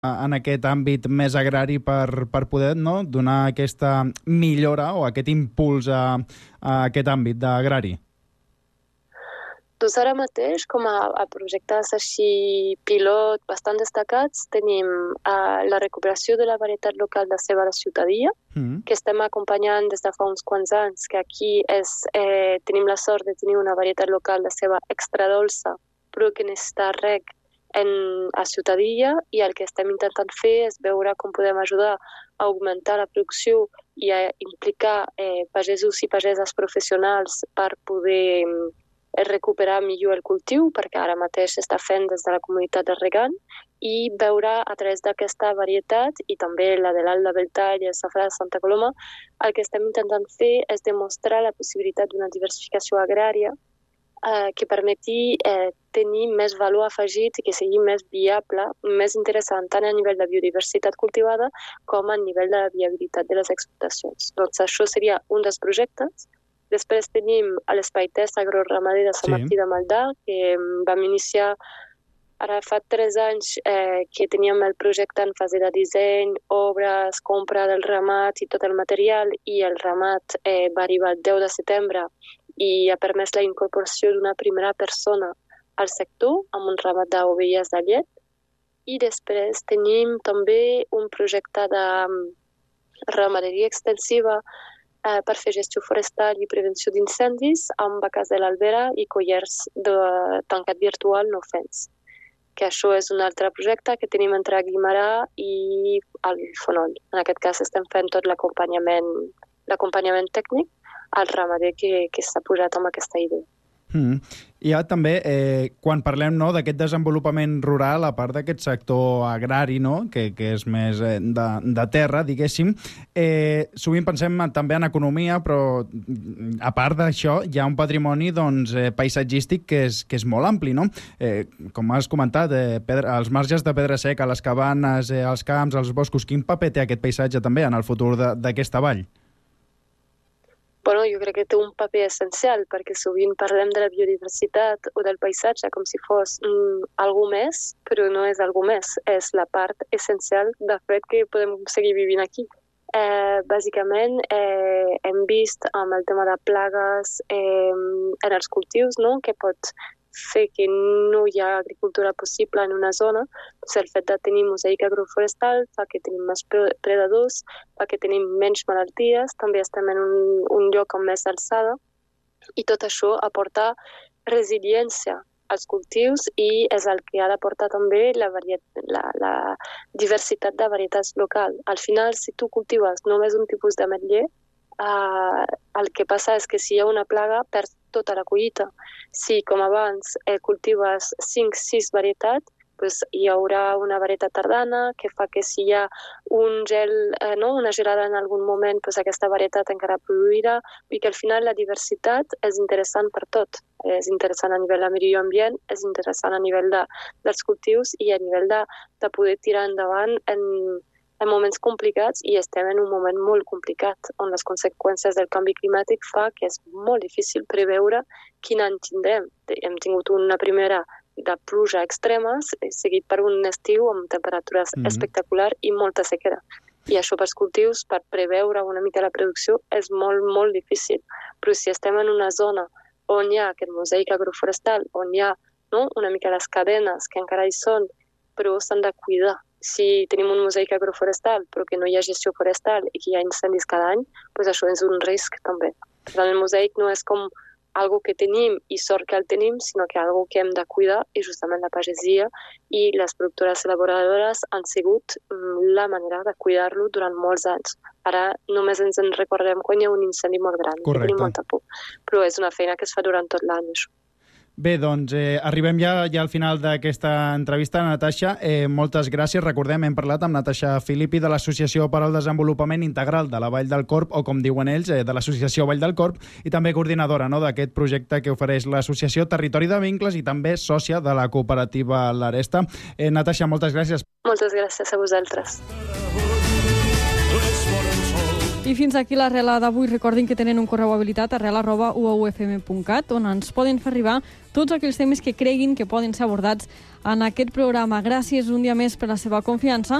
en aquest àmbit més agrari per poder donar aquesta millora o aquest impuls a aquest àmbit d'agrari? Doncs ara mateix, com a projectes així pilot bastant destacats, tenim la recuperació de la varietat local de ceba de Ciutadilla, que estem acompanyant des de fa uns quants anys, que aquí tenim la sort de tenir una varietat local de ceba extra dolça, però que necessita reg a Ciutadilla, i el que estem intentant fer és veure com podem ajudar a augmentar la producció i a implicar pagesos i pageses professionals per poder recuperar millor el cultiu, perquè ara mateix s'està fent des de la comunitat de regant, i veure a través d'aquesta varietat, i també la de l'Alt de Belltall i el safrà de Santa Coloma, el que estem intentant fer és demostrar la possibilitat d'una diversificació agrària que permeti tenir més valor afegit i que sigui més viable, més interessant tant a nivell de biodiversitat cultivada com a nivell de la viabilitat de les explotacions. Doncs això seria un dels projectes. Després tenim l'Espai Test Agroramader de Sant Martí de Maldà, que vam iniciar ara fa 3 anys que teníem el projecte en fase de disseny, obres, compra del ramat i tot el material, i el ramat va arribar el 10 de setembre i ha permès la incorporació d'una primera persona al sector amb un ramat d'ovelles de llet. I després tenim també un projecte de ramaderia extensiva per fer gestió forestal i prevenció d'incendis amb vaques de l'Albera i collers de tancat virtual no fens. Que això és un altre projecte que tenim entre Guimarà i el Fonoll. En aquest cas estem fent tot l'acompanyament tècnic al ramader que s'ha posat amb aquesta idea. Hi ha també, quan parlem d'aquest desenvolupament rural, a part d'aquest sector agrari, que és més de terra, diguéssim, sovint pensem també en economia, però a part d'això hi ha un patrimoni paisatgístic que és molt ampli, no? Com has comentat, els marges de pedra seca, les cabanes, els camps, els boscos, quin paper té aquest paisatge també en el futur d'aquesta vall? Bueno, jo crec que té un paper essencial, perquè sovint parlem de la biodiversitat o del paisatge com si fos algú més, però no és algú més, és la part essencial de fet que podem seguir vivint aquí. Bàsicament, hem vist amb el tema de plagues en els cultius, que pot fer que no hi ha agricultura possible en una zona. El fet de tenir mosaic agroforestal fa que tenim més predadors, fa que tenim menys malalties, també estem en un lloc amb més alçada, i tot això aporta resiliència als cultius i és el que ha d'aportar també la diversitat de varietats locals. Al final, si tu cultives només un tipus d'ametller, el que passa és que si hi ha una plaga perds tota la collita. Si, com abans, cultives 5-6 varietats, doncs hi haurà una varietat tardana que fa que si hi ha un gel, una gelada en algun moment, doncs aquesta varietat encara produirà, i que al final la diversitat és interessant per tot. És interessant a nivell de medi ambient, és interessant a nivell dels cultius i a nivell de poder tirar endavant en moments complicats, i estem en un moment molt complicat, on les conseqüències del canvi climàtic fa que és molt difícil preveure quin any tindrem. Hem tingut una primera de pluja extremes, seguit per un estiu amb temperatures espectaculars i molta sequera. I això pels cultius, per preveure una mica la producció, és molt, molt difícil. Però si estem en una zona on hi ha aquest mosaic agroforestal, on hi ha una mica les cadenes que encara hi són, però s'han de cuidar. Si tenim un mosaic agroforestal però que no hi ha gestió forestal i que hi ha incendis cada any, doncs això és un risc també. Per tant, el mosaic no és com algo que tenim i sort que el tenim, sinó que algo que hem de cuidar, i justament la pagesia i les productores elaboradores han sigut la manera de cuidar-lo durant molts anys. Ara només ens en recordem quan hi ha un incendi molt gran, que tenim molta por. Però és una feina que es fa durant tot l'any, això. Bé, doncs arribem ja al final d'aquesta entrevista. Natasha, moltes gràcies. Recordem, hem parlat amb Natasha Filippi de l'Associació per al Desenvolupament Integral de la Vall del Corb, o com diuen ells, de l'Associació Vall del Corb, i també coordinadora d'aquest projecte que ofereix l'Associació Territori de Vincles i també sòcia de la cooperativa l'Aresta. Natasha, moltes gràcies. Moltes gràcies a vosaltres. I fins aquí l'Arrela d'avui. Recordin que tenen un correu habilitat, arrela@uaufm.cat, on ens poden fer arribar tots aquells temes que creguin que poden ser abordats en aquest programa. Gràcies un dia més per la seva confiança